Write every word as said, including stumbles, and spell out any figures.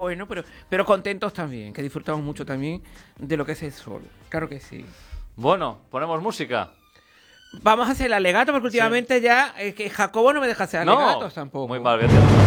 bueno, pero, pero contentos también, que disfrutamos mucho también de lo que es el sol. Claro que sí. Bueno, ponemos música. Vamos a hacer el alegato, porque últimamente sí. ya eh, que Jacobo no me deja hacer no, alegatos tampoco. Muy mal, gracias.